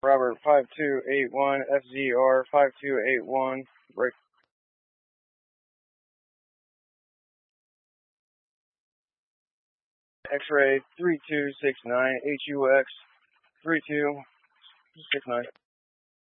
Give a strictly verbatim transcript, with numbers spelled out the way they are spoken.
Robert five two eight one, F Z R five two eight one, break. X-ray three two six nine, H U X three two six nine.